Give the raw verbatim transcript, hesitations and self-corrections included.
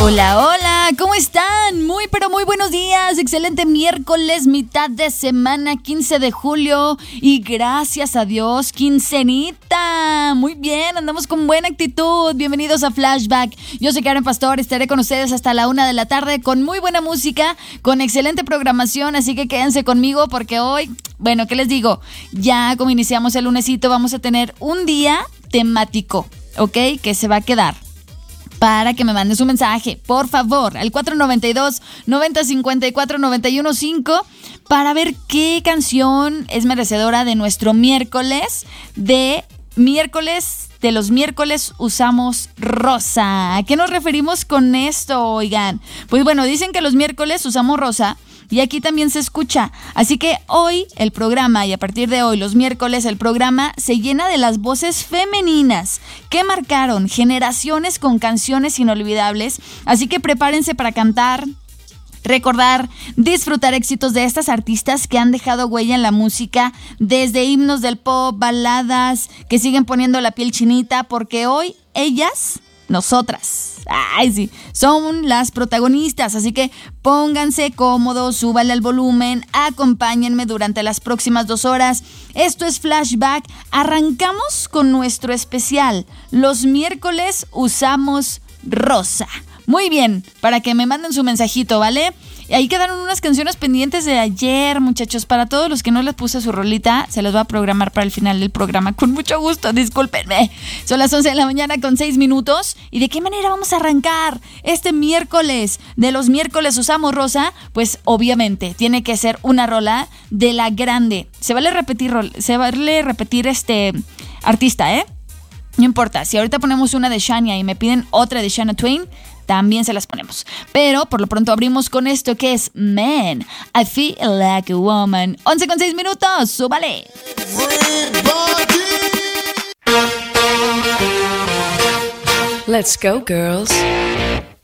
Hola, hola, ¿cómo están? Muy, pero muy buenos días. Excelente miércoles, mitad de semana, quince de julio. Y gracias a Dios, quincenita. Muy bien, andamos con buena actitud. Bienvenidos a Flashback. Yo soy Karen Pastor, estaré con ustedes hasta la una de la tarde con muy buena música, con excelente programación. Así que quédense conmigo porque hoy, bueno, ¿qué les digo? Ya como iniciamos el lunesito, vamos a tener un día temático, ¿ok? Que se va a quedar. Para que me manden su mensaje, por favor, al cuatro nueve dos, noventa cincuenta y cuatro, noventa y uno cinco para ver qué canción es merecedora de nuestro miércoles de miércoles de los miércoles usamos rosa. ¿A qué nos referimos con esto, oigan? Pues bueno, dicen que los miércoles usamos rosa y aquí también se escucha. Así que hoy el programa, y a partir de hoy, los miércoles, el programa se llena de las voces femeninas que marcaron generaciones con canciones inolvidables. Así que prepárense para cantar, recordar, disfrutar éxitos de estas artistas que han dejado huella en la música, desde himnos del pop, baladas que siguen poniendo la piel chinita, porque hoy ellas, nosotras, ay sí, son las protagonistas. Así que pónganse cómodos, súbale al volumen, acompáñenme durante las próximas dos horas. Esto es Flashback. Arrancamos con nuestro especial. Los miércoles usamos rosa. Muy bien, para que me manden su mensajito, ¿vale? Ahí quedaron unas canciones pendientes de ayer, muchachos. Para todos los que no les puse su rolita, se las voy a programar para el final del programa. Con mucho gusto, discúlpenme. Son las once de la mañana con seis minutos. ¿Y de qué manera vamos a arrancar este miércoles? De los miércoles usamos rosa. Pues obviamente tiene que ser una rola de la grande. Se vale repetir, se vale repetir este artista, ¿eh? No importa, si ahorita ponemos una de Shania y me piden otra de Shania Twain, también se las ponemos. Pero por lo pronto abrimos con esto que es Man, I Feel Like a Woman. once con seis minutos, súbale. Let's go, girls.